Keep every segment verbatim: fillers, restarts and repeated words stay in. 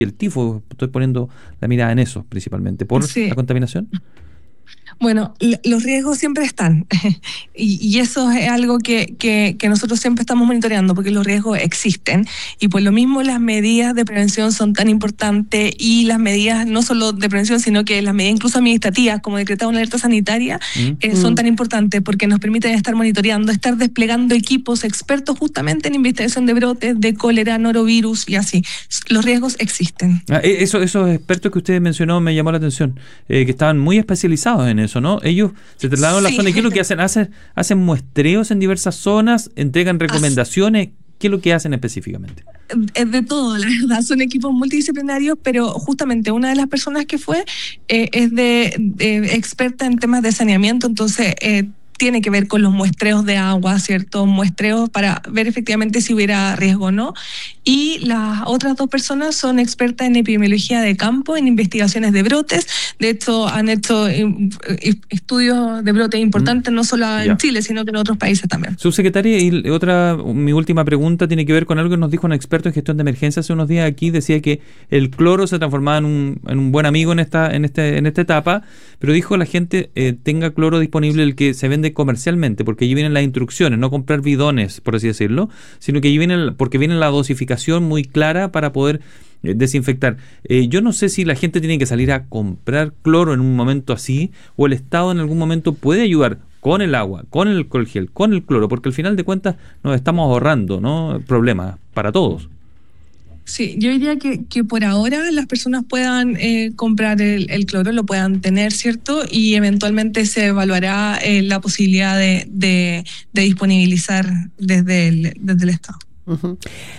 el tifo. Estoy poniendo la mirada en eso principalmente, por sí. la contaminación. Bueno, los riesgos siempre están y, y eso es algo que, que, que nosotros siempre estamos monitoreando porque los riesgos existen y por lo mismo las medidas de prevención son tan importantes y las medidas no solo de prevención sino que las medidas incluso administrativas como decretar una alerta sanitaria mm. eh, son tan importantes porque nos permiten estar monitoreando, estar desplegando equipos expertos justamente en investigación de brotes de cólera, norovirus y así. Los riesgos existen. Ah, eso, esos expertos que usted mencionó me llamó la atención, eh, que estaban muy especializados en eso, ¿no? Ellos se trasladaron sí. a la zona y ¿qué es lo que hacen? Hacen, hacen muestreos en diversas zonas, entregan recomendaciones. ¿Qué es lo que hacen específicamente? Es de todo, la verdad, son equipos multidisciplinarios, pero justamente una de las personas que fue eh, es de, de experta en temas de saneamiento, entonces eh, tiene que ver con los muestreos de agua, ¿cierto? Muestreos para ver efectivamente si hubiera riesgo o no. Y las otras dos personas son expertas en epidemiología de campo, en investigaciones de brotes. De hecho, han hecho estudios de brotes importantes, mm. no solo en yeah. Chile, sino que en otros países también. Subsecretaria, y otra, mi última pregunta tiene que ver con algo que nos dijo un experto en gestión de emergencia hace unos días aquí. Decía que el cloro se transformaba en un, en un buen amigo en esta, en este, en esta etapa, pero dijo la gente eh, tenga cloro disponible el que se vende comercialmente, porque allí vienen las instrucciones, no comprar bidones, por así decirlo, sino que allí viene, porque viene la dosificación muy clara para poder eh, desinfectar. Eh, yo no sé si la gente tiene que salir a comprar cloro en un momento así, o el Estado en algún momento puede ayudar con el agua, con el alcohol gel, con el cloro, porque al final de cuentas nos estamos ahorrando, ¿no? Problemas para todos. Sí, yo diría que, que por ahora las personas puedan eh, comprar el, el cloro, lo puedan tener, ¿cierto? Y eventualmente se evaluará eh, la posibilidad de, de, de disponibilizar desde el, desde el Estado. Uh-huh.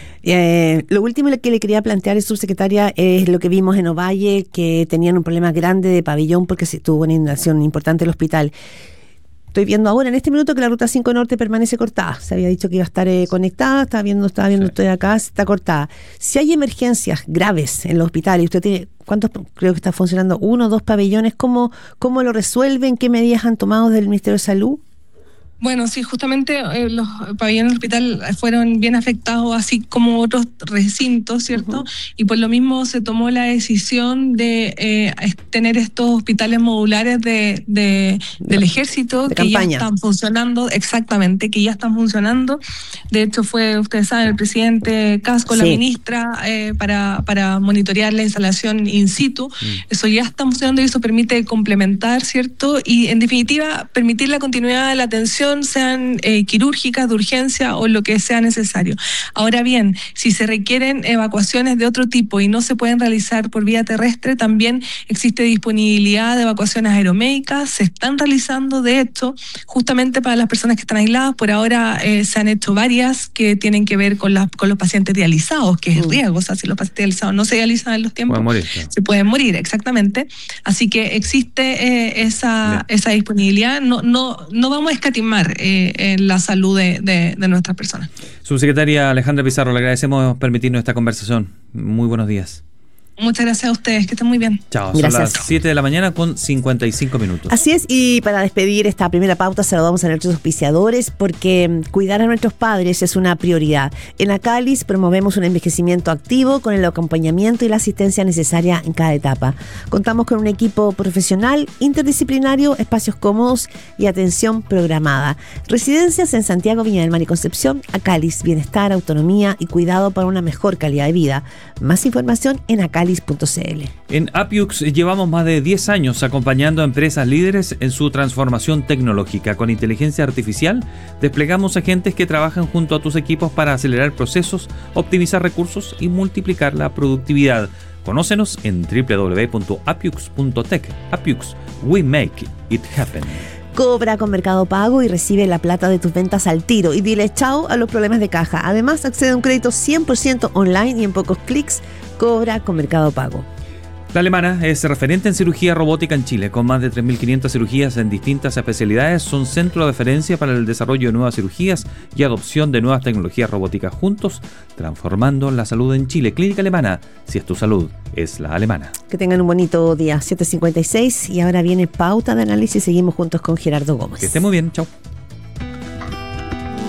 Eh, lo último que le quería plantear, subsecretaria, es lo que vimos en Ovalle, que tenían un problema grande de pabellón porque se tuvo una inundación importante en el hospital. Estoy viendo ahora en este minuto que la ruta cinco Norte permanece cortada. Se había dicho que iba a estar eh, conectada, estaba viendo, estaba viendo, sí. estoy acá, está cortada. Si hay emergencias graves en los hospitales, usted tiene, ¿cuántos creo que está funcionando? ¿Uno o dos pabellones? ¿Cómo, cómo lo resuelven? ¿Qué medidas han tomado del Ministerio de Salud? Bueno, sí, justamente eh, los pabellones del hospital fueron bien afectados, así como otros recintos, ¿cierto? Uh-huh. Y por lo mismo se tomó la decisión de eh, tener estos hospitales modulares de, de, del ejército de que campaña. Ya están funcionando, exactamente, que ya están funcionando. De hecho, fue, ustedes saben, el presidente Kast con sí. la ministra eh, para, para monitorear la instalación in situ. Mm. Eso ya está funcionando y eso permite complementar, ¿cierto? Y en definitiva, permitir la continuidad de la atención, sean eh, quirúrgicas, de urgencia o lo que sea necesario. Ahora bien, si se requieren evacuaciones de otro tipo y no se pueden realizar por vía terrestre, también existe disponibilidad de evacuaciones aeromédicas, se están realizando, de hecho, justamente para las personas que están aisladas. Por ahora eh, se han hecho varias que tienen que ver con, la, con los pacientes dializados, que es mm. riesgo, o sea, si los pacientes dializados no se dializan en los tiempos, pueden morir, claro. se pueden morir, exactamente. Así que existe eh, esa, esa disponibilidad, no, no, no vamos a escatimar Eh, en la salud de, de, de nuestras personas. Subsecretaria Alejandra Pizarro, le agradecemos permitirnos esta conversación. Muy buenos días. Muchas gracias a ustedes, que estén muy bien. Chao, gracias. Son las siete de la mañana con cincuenta y cinco minutos. Así es, y para despedir esta primera pauta saludamos a nuestros auspiciadores porque cuidar a nuestros padres es una prioridad. En Acalis promovemos un envejecimiento activo con el acompañamiento y la asistencia necesaria en cada etapa. Contamos con un equipo profesional, interdisciplinario, espacios cómodos y atención programada. Residencias en Santiago, Viña del Mar y Concepción. Acalis, bienestar, autonomía y cuidado para una mejor calidad de vida. Más información en acalis punto c l. En Apiux llevamos más de diez años acompañando a empresas líderes en su transformación tecnológica. Con inteligencia artificial desplegamos agentes que trabajan junto a tus equipos para acelerar procesos, optimizar recursos y multiplicar la productividad. Conócenos en doble u doble u doble u punto apiux punto tech. Apiux, we make it happen. Cobra con Mercado Pago y recibe la plata de tus ventas al tiro y dile chao a los problemas de caja. Además, accede a un crédito cien por ciento online y en pocos clics. Cobra con Mercado Pago. La Alemana es referente en cirugía robótica en Chile, con más de tres mil quinientas cirugías en distintas especialidades. Son centro de referencia para el desarrollo de nuevas cirugías y adopción de nuevas tecnologías robóticas, juntos transformando la salud en Chile. Clínica Alemana, si es tu salud, es la alemana. Que tengan un bonito día. siete cincuenta y seis y ahora viene pauta de análisis. Seguimos juntos con Gerardo Gómez. Que esté muy bien, chao.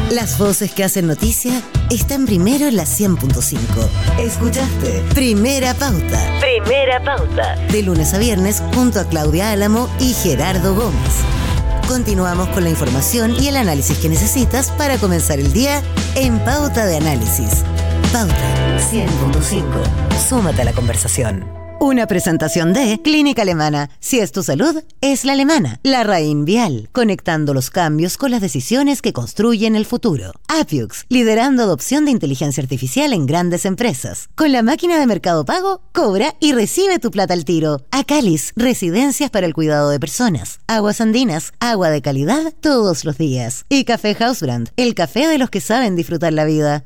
Las voces que hacen noticia están primero en la cien punto cinco. Escuchaste Primera Pauta. Primera Pauta. De lunes a viernes junto a Claudia Álamo y Gerardo Gómez. Continuamos con la información y el análisis que necesitas para comenzar el día en Pauta de Análisis. Pauta cien punto cinco. Súmate a la conversación. Una presentación de Clínica Alemana. Si es tu salud, es la alemana. La Raín Vial, conectando los cambios con las decisiones que construyen el futuro. Appiux, liderando adopción de inteligencia artificial en grandes empresas. Con la máquina de Mercado Pago, cobra y recibe tu plata al tiro. Acalis, residencias para el cuidado de personas. Aguas Andinas, agua de calidad todos los días. Y Café Hausbrand, el café de los que saben disfrutar la vida.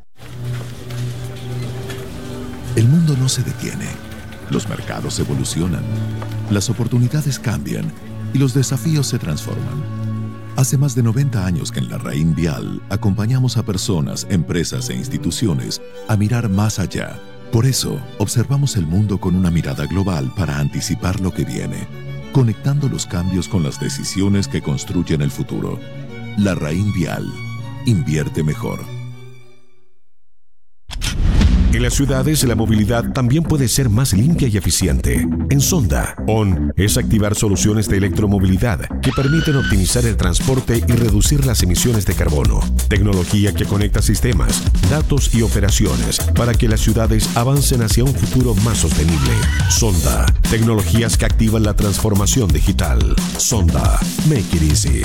El mundo no se detiene. Los mercados evolucionan, las oportunidades cambian y los desafíos se transforman. Hace más de noventa años que en la Raín Vial acompañamos a personas, empresas e instituciones a mirar más allá. Por eso, observamos el mundo con una mirada global para anticipar lo que viene, conectando los cambios con las decisiones que construyen el futuro. La Raín Vial. Invierte mejor. En las ciudades, la movilidad también puede ser más limpia y eficiente. En Sonda, O N es activar soluciones de electromovilidad que permiten optimizar el transporte y reducir las emisiones de carbono. Tecnología que conecta sistemas, datos y operaciones para que las ciudades avancen hacia un futuro más sostenible. Sonda, tecnologías que activan la transformación digital. Sonda, make it easy.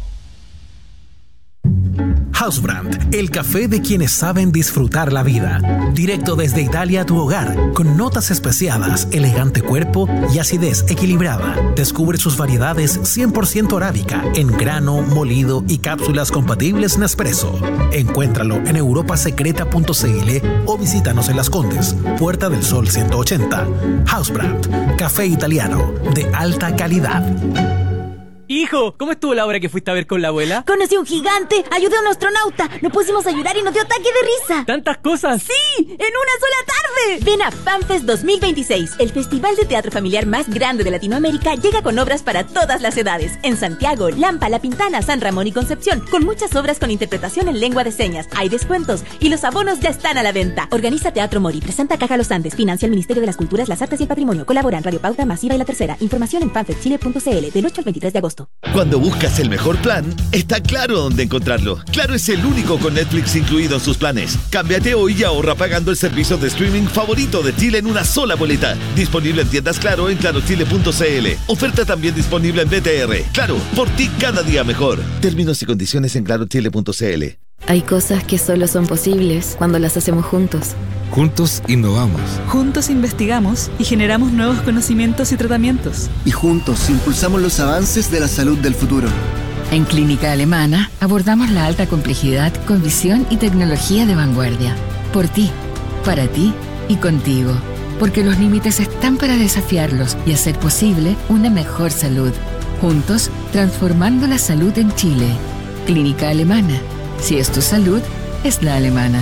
Hausbrand, el café de quienes saben disfrutar la vida. Directo desde Italia a tu hogar, con notas especiadas, elegante cuerpo y acidez equilibrada. Descubre sus variedades cien por ciento arábica, en grano, molido y cápsulas compatibles Nespresso. Encuéntralo en europa secreta punto c l o visítanos en Las Condes, Puerta del Sol ciento ochenta. Hausbrand, café italiano de alta calidad. Hijo, ¿cómo estuvo la obra que fuiste a ver con la abuela? Conocí a un gigante, ayudé a un astronauta, nos pusimos a llorar y nos dio ataque de risa. ¿Tantas cosas? ¡Sí! ¡En una sola tarde! Ven a FanFest dos mil veintiséis, el festival de teatro familiar más grande de Latinoamérica llega con obras para todas las edades. En Santiago, Lampa, La Pintana, San Ramón y Concepción, con muchas obras con interpretación en lengua de señas. Hay descuentos y los abonos ya están a la venta. Organiza Teatro Mori, presenta Caja Los Andes, financia el Ministerio de las Culturas, las Artes y el Patrimonio. Colaboran Radio Pauta, Masiva y La Tercera. Información en fanfest chile punto c l del ocho al veintitrés de agosto. Cuando buscas el mejor plan, está Claro dónde encontrarlo. Claro es el único con Netflix incluido en sus planes. Cámbiate hoy y ahorra pagando el servicio de streaming favorito de Chile en una sola boleta. Disponible en tiendas Claro en claro chile punto c l. Oferta también disponible en B T R. Claro, por ti cada día mejor. Términos y condiciones en claro chile punto c l. Hay cosas que solo son posibles cuando las hacemos juntos. Juntos innovamos. Juntos investigamos y generamos nuevos conocimientos y tratamientos. Y juntos impulsamos los avances de la salud del futuro. En Clínica Alemana abordamos la alta complejidad con visión y tecnología de vanguardia. Por ti, para ti y contigo. Porque los límites están para desafiarlos y hacer posible una mejor salud. Juntos, transformando la salud en Chile. Clínica Alemana. Si es tu salud, es la alemana.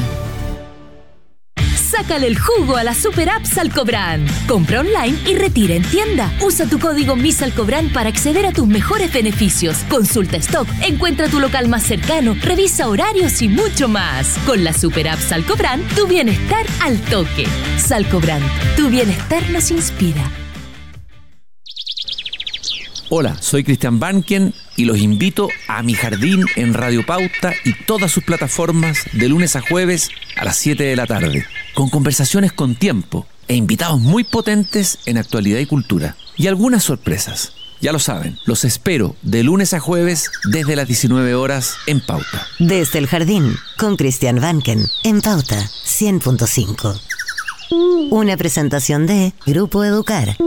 Sácale el jugo a la super app Salcobrand. Compra online y retira en tienda. Usa tu código MISALCOBRAND para acceder a tus mejores beneficios. Consulta stock, encuentra tu local más cercano, revisa horarios y mucho más. Con la super app Salcobrand, tu bienestar al toque. Salcobrand, tu bienestar nos inspira. Hola, soy Cristian Banken y los invito a Mi Jardín en Radio Pauta y todas sus plataformas de lunes a jueves a las siete de la tarde, con conversaciones con tiempo e invitados muy potentes en actualidad y cultura. Y algunas sorpresas. Ya lo saben, los espero de lunes a jueves desde las diecinueve horas en Pauta. Desde el Jardín, con Cristian Banken, en Pauta cien punto cinco. Una presentación de Grupo Educar.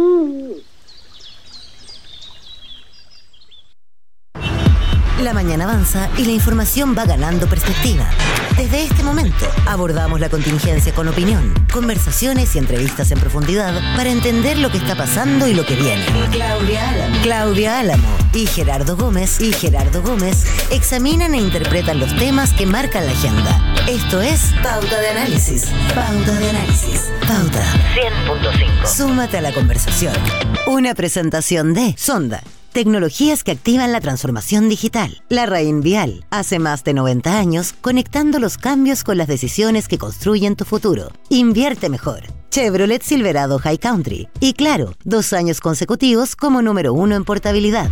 La mañana avanza y la información va ganando perspectiva. Desde este momento abordamos la contingencia con opinión, conversaciones y entrevistas en profundidad para entender lo que está pasando y lo que viene. Claudia Álamo, Claudia Álamo y Gerardo Gómez y Gerardo Gómez examinan e interpretan los temas que marcan la agenda. Esto es Pauta de Análisis. Pauta de Análisis. Pauta cien punto cinco. Súmate a la conversación. Una presentación de Sonda. Tecnologías que activan la transformación digital. La Raín Vial, hace más de noventa años, conectando los cambios con las decisiones que construyen tu futuro. Invierte mejor. Chevrolet Silverado High Country. Y claro, dos años consecutivos como número uno en portabilidad.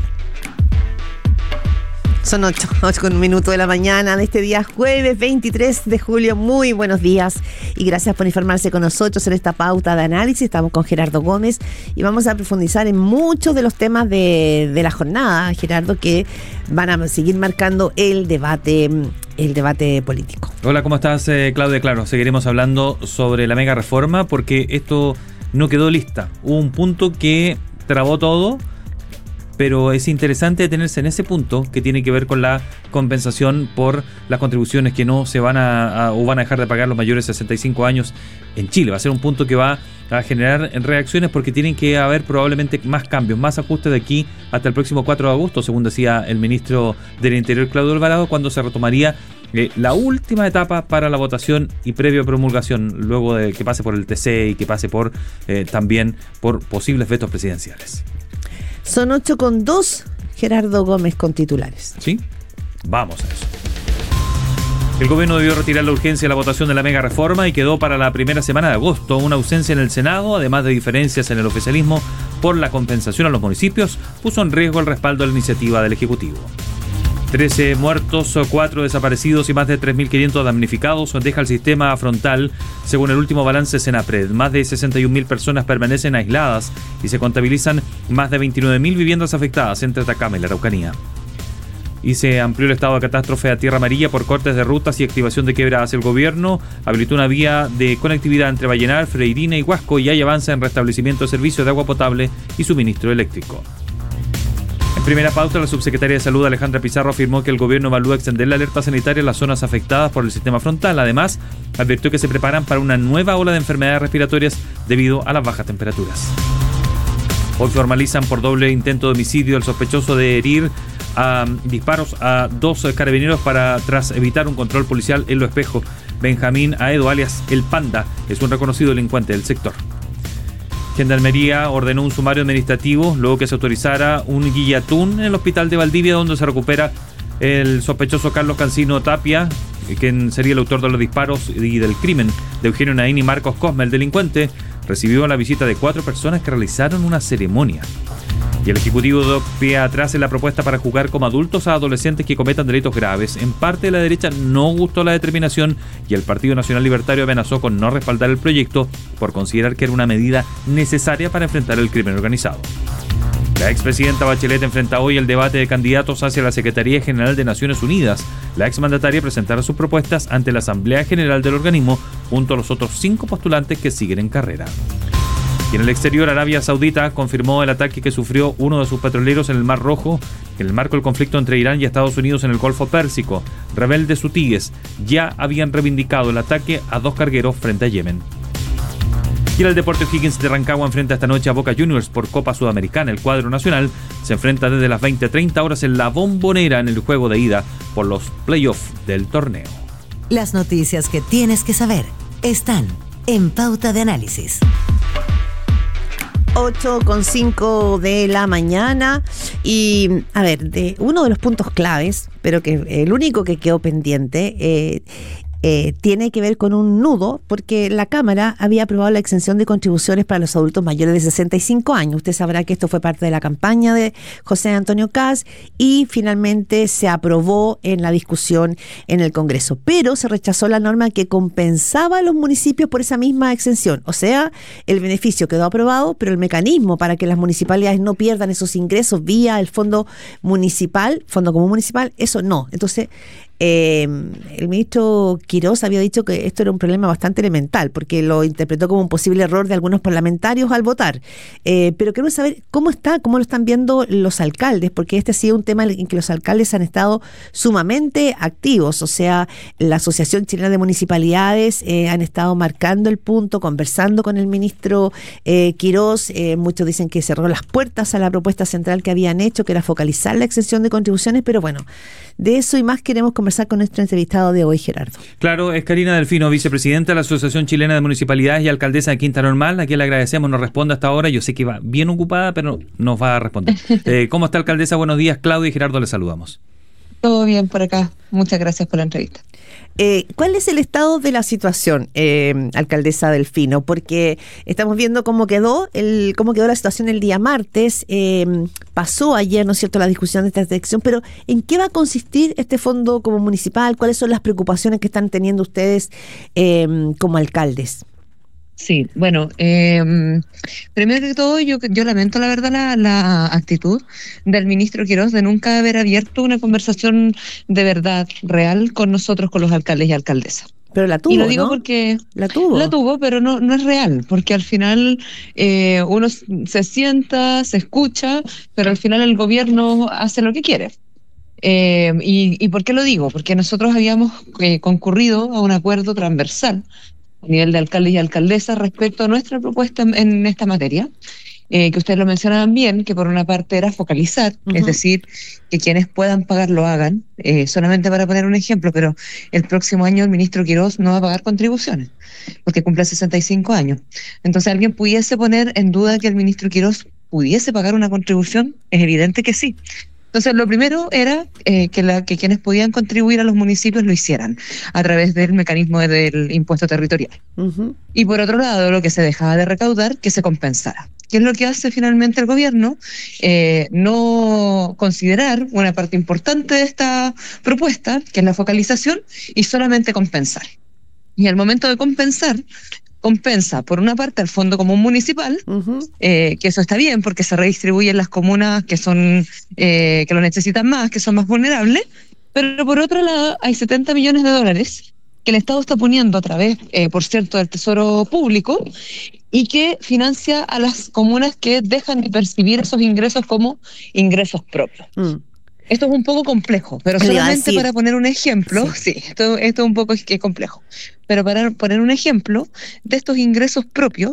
Son ocho, ocho con un minuto de la mañana de este día jueves veintitrés de julio. Muy buenos días y gracias por informarse con nosotros en esta pauta de análisis. Estamos con Gerardo Gómez y vamos a profundizar en muchos de los temas de, de la jornada, Gerardo, que van a seguir marcando el debate el debate político. Hola, ¿cómo estás, eh, Claudia? Claro, seguiremos hablando sobre la mega reforma porque esto no quedó lista. Hubo un punto que trabó todo, pero es interesante detenerse en ese punto que tiene que ver con la compensación por las contribuciones que no se van a, a o van a dejar de pagar los mayores de sesenta y cinco años en Chile. Va a ser un punto que va a generar reacciones porque tienen que haber probablemente más cambios, más ajustes de aquí hasta el próximo cuatro de agosto, según decía el ministro del Interior, Claudio Alvarado, cuando se retomaría eh, la última etapa para la votación y previa promulgación, luego de que pase por el T C y que pase por eh, también por posibles vetos presidenciales. Son ocho con dos, Gerardo Gómez con titulares. Sí, vamos a eso. El gobierno debió retirar la urgencia de la votación de la mega reforma y quedó para la primera semana de agosto. Una ausencia en el Senado, además de diferencias en el oficialismo por la compensación a los municipios, puso en riesgo el respaldo a la iniciativa del Ejecutivo. trece muertos, cuatro desaparecidos y más de tres mil quinientos damnificados deja el sistema frontal, según el último balance Senapred. Más de sesenta y un mil personas permanecen aisladas y se contabilizan más de veintinueve mil viviendas afectadas entre Atacama y la Araucanía. Y se amplió el estado de catástrofe a Tierra Amarilla por cortes de rutas y activación de quebradas. El gobierno habilitó una vía de conectividad entre Vallenar, Freirina y Huasco y hay avance en restablecimiento de servicios de agua potable y suministro eléctrico. En primera pauta, la subsecretaria de Salud, Alejandra Pizarro, afirmó que el gobierno evalúa extender la alerta sanitaria en las zonas afectadas por el sistema frontal. Además, advirtió que se preparan para una nueva ola de enfermedades respiratorias debido a las bajas temperaturas. Hoy formalizan por doble intento de homicidio el sospechoso de herir a disparos a dos carabineros para tras evitar un control policial en Lo Espejo. Benjamín Aedo, alias El Panda, es un reconocido delincuente del sector. Gendarmería ordenó un sumario administrativo luego que se autorizara un guillatún en el hospital de Valdivia, donde se recupera el sospechoso Carlos Cancino Tapia, quien sería el autor de los disparos y del crimen de Eugenio Naín y Marcos Cosme. El delincuente recibió la visita de cuatro personas que realizaron una ceremonia. Y el Ejecutivo dio pie atrás en la propuesta para juzgar como adultos a adolescentes que cometan delitos graves. En parte de la derecha no gustó la determinación y el Partido Nacional Libertario amenazó con no respaldar el proyecto por considerar que era una medida necesaria para enfrentar el crimen organizado. La expresidenta Bachelet enfrenta hoy el debate de candidatos hacia la Secretaría General de Naciones Unidas. La exmandataria presentará sus propuestas ante la Asamblea General del organismo junto a los otros cinco postulantes que siguen en carrera. Y en el exterior, Arabia Saudita confirmó el ataque que sufrió uno de sus petroleros en el Mar Rojo en el marco del conflicto entre Irán y Estados Unidos en el Golfo Pérsico. Rebeldes hutíes ya habían reivindicado el ataque a dos cargueros frente a Yemen. Y en el deporte, O'Higgins de Rancagua enfrenta esta noche a Boca Juniors por Copa Sudamericana. El cuadro nacional se enfrenta desde las veinte treinta horas en La Bombonera en el juego de ida por los playoffs del torneo. Las noticias que tienes que saber están en Pauta de Análisis. ocho con cinco de la mañana y a ver, de uno de los puntos claves, pero que el único que quedó pendiente eh, eh, tiene que ver con un nudo, porque la Cámara había aprobado la exención de contribuciones para los adultos mayores de sesenta y cinco años. Usted sabrá que esto fue parte de la campaña de José Antonio Kast y finalmente se aprobó en la discusión en el Congreso, pero se rechazó la norma que compensaba a los municipios por esa misma exención. O sea, el beneficio quedó aprobado, pero el mecanismo para que las municipalidades no pierdan esos ingresos vía el fondo municipal, fondo común municipal, eso no. Entonces, Eh, el ministro Quirós había dicho que esto era un problema bastante elemental porque lo interpretó como un posible error de algunos parlamentarios al votar, eh, pero queremos saber cómo está, cómo lo están viendo los alcaldes, porque este ha sido un tema en que los alcaldes han estado sumamente activos. O sea, la Asociación Chilena de Municipalidades eh, han estado marcando el punto, conversando con el ministro eh, Quirós. Eh, muchos dicen que cerró las puertas a la propuesta central que habían hecho, que era focalizar la exención de contribuciones, pero bueno, de eso y más queremos conversar conversar con nuestro entrevistado de hoy, Gerardo. Claro, es Karina Delfino, vicepresidenta de la Asociación Chilena de Municipalidades y alcaldesa de Quinta Normal, a quien le agradecemos, nos responde hasta ahora. Yo sé que va bien ocupada, pero nos va a responder. Eh, ¿Cómo está, alcaldesa? Buenos días, Claudia y Gerardo, le saludamos. Todo bien por acá. Muchas gracias por la entrevista. Eh, ¿Cuál es el estado de la situación, eh, alcaldesa Delfino? Porque estamos viendo cómo quedó el cómo quedó la situación el día martes. Eh, pasó ayer, ¿no es cierto?, la discusión de esta dirección, pero ¿en qué va a consistir este fondo como municipal? ¿Cuáles son las preocupaciones que están teniendo ustedes eh, como alcaldes? Sí, bueno, eh, primero que todo yo, yo lamento la verdad la, la actitud del ministro Quirós de nunca haber abierto una conversación de verdad real con nosotros, con los alcaldes y alcaldesas. Pero la tuvo, y lo digo ¿no? porque la tuvo, la tuvo, pero no, no es real, porque al final eh, uno se sienta, se escucha, pero al final el gobierno hace lo que quiere. Eh, y, ¿Y por qué lo digo? Porque nosotros habíamos eh, concurrido a un acuerdo transversal a nivel de alcaldes y alcaldesas respecto a nuestra propuesta en, en esta materia, eh, que ustedes lo mencionaban bien, que por una parte era focalizar, uh-huh. es decir, que quienes puedan pagar lo hagan, eh, solamente para poner un ejemplo, pero el próximo año el ministro Quirós no va a pagar contribuciones, porque cumple sesenta y cinco años. Entonces, ¿alguien pudiese poner en duda que el ministro Quirós pudiese pagar una contribución? Es evidente que sí. Entonces, lo primero era eh, que, la, que quienes podían contribuir a los municipios lo hicieran a través del mecanismo del impuesto territorial. Uh-huh. Y por otro lado, lo que se dejaba de recaudar, que se compensara. ¿Qué es lo que hace finalmente el gobierno? Eh, no considerar una parte importante de esta propuesta, que es la focalización, y solamente compensar. Y al momento de compensar, compensa por una parte al Fondo Común Municipal, uh-huh. eh, que eso está bien porque se redistribuyen las comunas que son eh, que lo necesitan más, que son más vulnerables, pero por otro lado hay setenta millones de dólares que el Estado está poniendo a través, eh, por cierto, del Tesoro Público y que financia a las comunas que dejan de percibir esos ingresos como ingresos propios. Mm. Esto es un poco complejo, pero solamente para poner un ejemplo, sí, sí esto, esto es un poco es que es complejo, pero para poner un ejemplo de estos ingresos propios,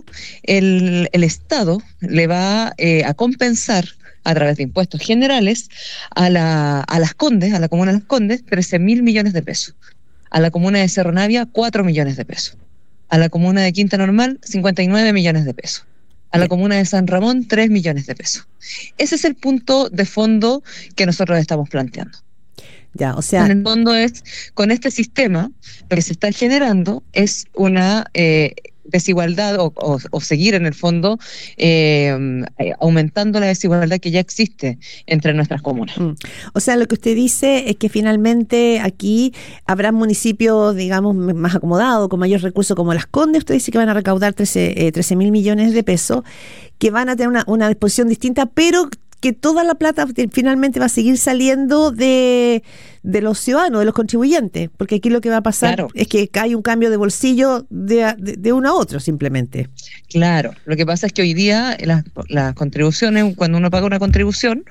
el, el Estado le va eh, a compensar a través de impuestos generales a, la, a las Condes, a la comuna de Las Condes, trece mil millones de pesos, a la comuna de Cerro Navia, cuatro millones de pesos, a la comuna de Quinta Normal, cincuenta y nueve millones de pesos. A la comuna de San Ramón, tres millones de pesos. Ese es el punto de fondo que nosotros estamos planteando. Ya, o sea, en el fondo es, con este sistema, lo que se está generando es una eh, desigualdad o, o, o seguir en el fondo eh, aumentando la desigualdad que ya existe entre nuestras comunas. Mm. O sea, lo que usted dice es que finalmente aquí habrá municipios, digamos, más acomodados, con mayor recursos como Las Condes. Usted dice que van a recaudar trece mil millones de pesos, que van a tener una, una disposición distinta, pero que toda la plata finalmente va a seguir saliendo de, de los ciudadanos, de los contribuyentes, porque aquí lo que va a pasar claro. es que hay un cambio de bolsillo de, de, de uno a otro simplemente. Claro, lo que pasa es que hoy día las, las contribuciones, cuando uno paga una contribución,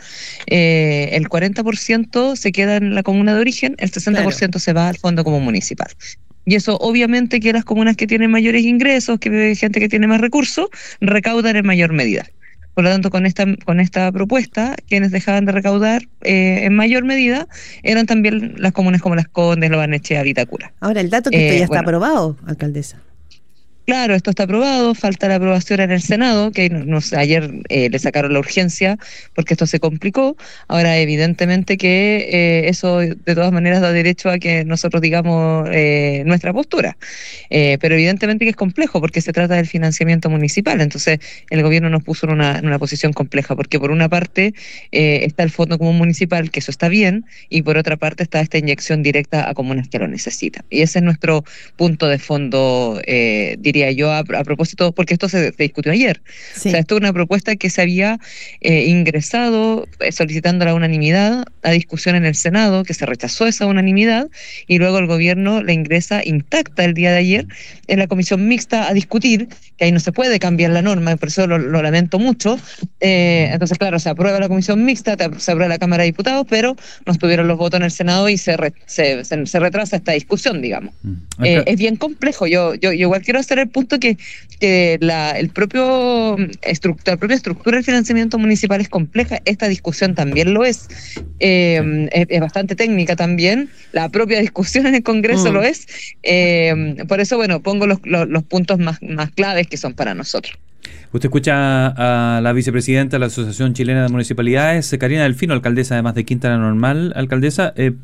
eh, el cuarenta por ciento se queda en la comuna de origen, el sesenta por ciento claro. se va al Fondo Común Municipal. Y eso obviamente que las comunas que tienen mayores ingresos, que gente que tiene más recursos, recaudan en mayor medida. Por lo tanto, con esta con esta propuesta, quienes dejaban de recaudar eh, en mayor medida eran también las comunas como Las Condes, Lo Barnechea, Vitacura. Ahora, el dato que esto eh, ya está bueno, aprobado, alcaldesa. Claro, esto está aprobado, falta la aprobación en el Senado, que nos, ayer eh, le sacaron la urgencia porque esto se complicó. Ahora, evidentemente que eh, eso de todas maneras da derecho a que nosotros digamos eh, nuestra postura. Eh, pero evidentemente que es complejo porque se trata del financiamiento municipal. Entonces, el gobierno nos puso en una, en una posición compleja porque por una parte eh, está el Fondo Común Municipal, que eso está bien, y por otra parte está esta inyección directa a comunas que lo necesitan. Y ese es nuestro punto de fondo eh, diría yo, a, a propósito, porque esto se, se discutió ayer. Sí. O sea, esto es una propuesta que se había eh, ingresado eh, solicitando la unanimidad a discusión en el Senado, que se rechazó esa unanimidad, y luego el gobierno la ingresa intacta el día de ayer en la comisión mixta a discutir, que ahí no se puede cambiar la norma, por eso lo, lo lamento mucho. Eh, entonces, claro, se aprueba la comisión mixta, se aprueba la Cámara de Diputados, pero no tuvieron los votos en el Senado y se, re, se, se, se retrasa esta discusión, digamos. Mm. Eh, es bien complejo. Yo, yo, yo igual quiero hacer el punto que, que la, el propio estructura, la propia estructura del financiamiento municipal es compleja. Esta discusión también lo es. Eh, es, es bastante técnica también. La propia discusión en el Congreso mm. lo es. Eh, por eso, bueno, pongo los, los, los puntos más, más claves que son para nosotros. Usted escucha a la vicepresidenta de la Asociación Chilena de Municipalidades, Karina Delfino, alcaldesa además de Quintana Normal. Alcaldesa, eh,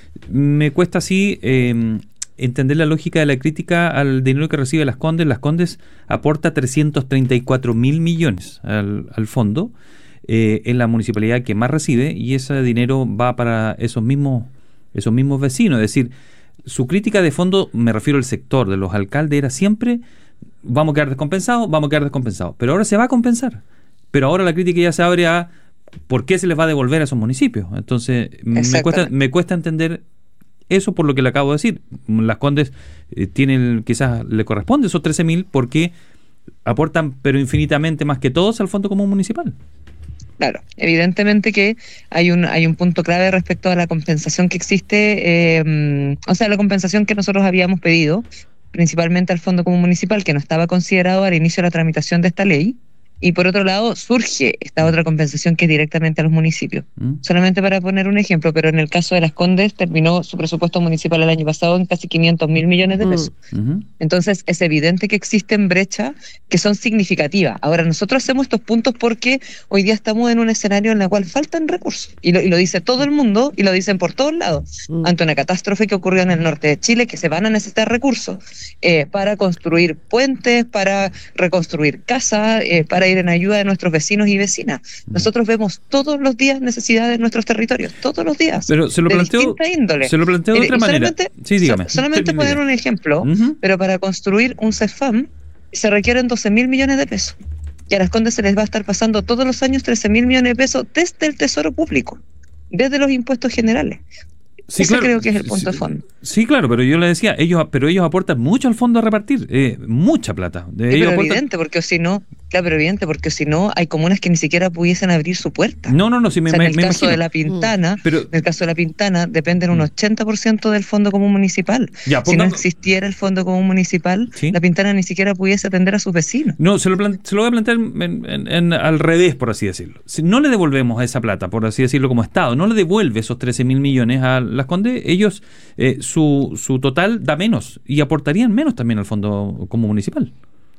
me cuesta así eh, entender la lógica de la crítica al dinero que recibe Las Condes. Las Condes aporta trescientos treinta y cuatro mil millones al, al fondo, eh, en la municipalidad que más recibe, y ese dinero va para esos mismos, esos mismos vecinos. Es decir, su crítica de fondo, me refiero al sector de los alcaldes, era siempre: vamos a quedar descompensados, vamos a quedar descompensados. Pero ahora se va a compensar. Pero ahora la crítica ya se abre a ¿por qué se les va a devolver a esos municipios? Entonces, me cuesta, me cuesta entender eso por lo que le acabo de decir. Las Condes eh, tienen, quizás le corresponde esos trece mil porque aportan, pero infinitamente más que todos, al Fondo Común Municipal. Claro, evidentemente que hay un hay un punto clave respecto a la compensación que existe, eh, o sea, la compensación que nosotros habíamos pedido, principalmente al Fondo Común Municipal, que no estaba considerado al inicio de la tramitación de esta ley. Y por otro lado, surge esta otra compensación que es directamente a los municipios. ¿Mm? Solamente para poner un ejemplo, pero en el caso de Las Condes terminó su presupuesto municipal el año pasado en casi quinientos mil millones de pesos. Mm. Entonces, es evidente que existen brechas que son significativas. Ahora, nosotros hacemos estos puntos porque hoy día estamos en un escenario en el cual faltan recursos. Y lo, y lo dice todo el mundo, y lo dicen por todos lados. Mm. Ante una catástrofe que ocurrió en el norte de Chile, que se van a necesitar recursos eh, para construir puentes, para reconstruir casas, eh, para ir en ayuda de nuestros vecinos y vecinas. Nosotros vemos todos los días necesidades en nuestros territorios, todos los días. Pero se lo planteo, se lo planteo de otra y manera. Solamente, sí, dígame. So, solamente poner un ejemplo, uh-huh. pero para construir un CEFAM se requieren doce mil millones de pesos. Y a Las Condes se les va a estar pasando todos los años trece mil millones de pesos desde el Tesoro Público, desde los impuestos generales. Sí, Ese claro, creo que es el punto sí, de fondo. Sí, claro, pero yo le decía, ellos, pero ellos aportan mucho al fondo a repartir, eh, mucha plata. De sí, ellos pero aportan... evidente, porque si no, claro, pero evidente, porque si no, hay comunas que ni siquiera pudiesen abrir su puerta. No, no, no, si me, o sea, me, en el me caso imagino. de La Pintana, mm. pero, en el caso de La Pintana, dependen un ochenta por ciento del Fondo Común Municipal. Ya, si no existiera el Fondo Común Municipal, ¿sí? La Pintana ni siquiera pudiese atender a sus vecinos. No, se lo, plan, se lo voy a plantear en, en, en, al revés, por así decirlo. Si no le devolvemos esa plata, por así decirlo, como Estado, no le devuelve esos trece mil millones a Las Condes, ellos, eh, su, su total da menos y aportarían menos también al Fondo Común Municipal.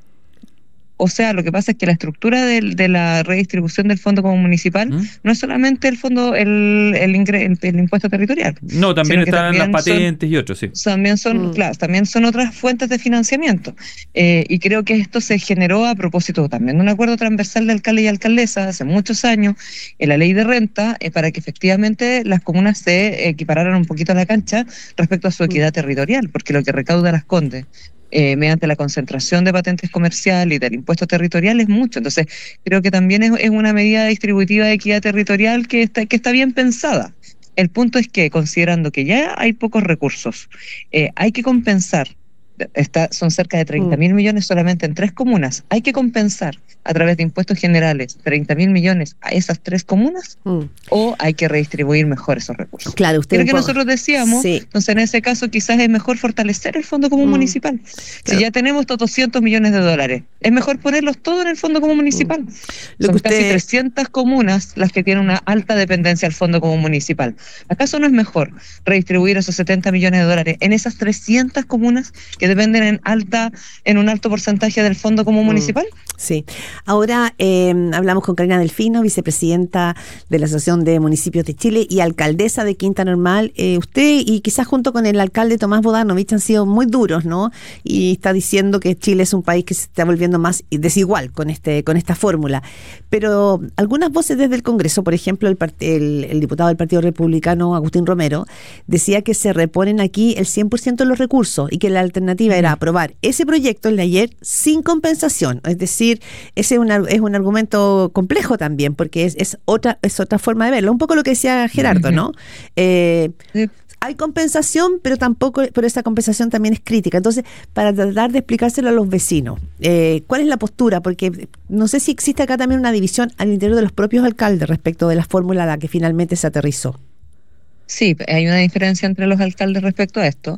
O sea, lo que pasa es que la estructura de, de la redistribución del Fondo Común Municipal ¿Mm? no es solamente el fondo, el, el, ingre, el, el impuesto territorial. No, también están también las patentes son, y otros, sí. También son, mm. claro, también son otras fuentes de financiamiento. Eh, y creo que esto se generó a propósito también de un acuerdo transversal de alcalde y alcaldesa hace muchos años en la ley de renta, eh, para que efectivamente las comunas se equipararan un poquito a la cancha respecto a su equidad mm. territorial, porque lo que recauda Las Condes Eh, mediante la concentración de patentes comerciales y del impuesto territorial es mucho. Entonces creo que también es, es una medida distributiva de equidad territorial que está, que está bien pensada. El punto es que, considerando que ya hay pocos recursos, eh, hay que compensar. Está, son cerca de treinta mil mm. millones solamente en tres comunas. Hay que compensar a través de impuestos generales treinta mil millones a esas tres comunas mm. o hay que redistribuir mejor esos recursos. Claro, usted Creo que puedo... nosotros decíamos, sí. entonces en ese caso quizás es mejor fortalecer el Fondo Común mm. Municipal. Claro. Si ya tenemos estos doscientos millones de dólares, es mejor ponerlos todos en el Fondo Común Municipal. Mm. Lo son que usted... casi trescientas comunas las que tienen una alta dependencia al Fondo Común Municipal. ¿Acaso no es mejor redistribuir esos setenta millones de dólares en esas trescientas comunas que dependen en alta en un alto porcentaje del Fondo Común mm. Municipal? Sí. Ahora eh, hablamos con Karina Delfino, vicepresidenta de la Asociación de Municipios de Chile y alcaldesa de Quintana Normal. Eh, usted y quizás junto con el alcalde Tomás Bodanovich han sido muy duros, ¿no? Y está diciendo que Chile es un país que se está volviendo más desigual con este con esta fórmula. Pero algunas voces desde el Congreso, por ejemplo, el, el, el diputado del Partido Republicano, Agustín Romero, decía que se reponen aquí el cien por ciento de los recursos y que la alternativa era aprobar ese proyecto el de ayer sin compensación. Es decir, ese es, una, es un argumento complejo también, porque es, es otra es otra forma de verlo. Un poco lo que decía Gerardo, ¿no? Eh, hay compensación, pero tampoco, pero esa compensación también es crítica. Entonces, para tratar de explicárselo a los vecinos, eh, ¿cuál es la postura? Porque no sé si existe acá también una división al interior de los propios alcaldes respecto de la fórmula a la que finalmente se aterrizó. Sí, hay una diferencia entre los alcaldes respecto a esto.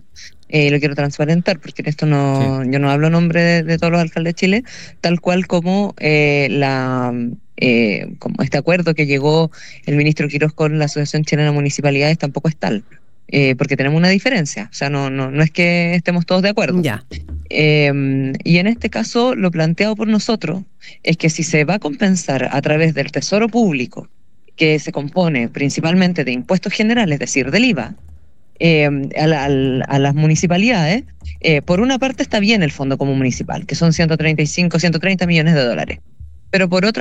eh, lo quiero transparentar, porque en esto no, sí. yo no hablo en nombre de, de todos los alcaldes de Chile, tal cual como eh, la eh, como este acuerdo que llegó el ministro Quirós con la Asociación Chilena de Municipalidades tampoco es tal. Eh, porque tenemos una diferencia, o sea, no, no, no es que estemos todos de acuerdo. Ya. Eh, y en este caso, lo planteado por nosotros es que si se va a compensar a través del Tesoro Público, que se compone principalmente de impuestos generales, es decir, del I V A, eh, a, la, a las municipalidades, eh, por una parte está bien el Fondo Común Municipal, que son ciento treinta y cinco, ciento treinta millones de dólares, pero por otra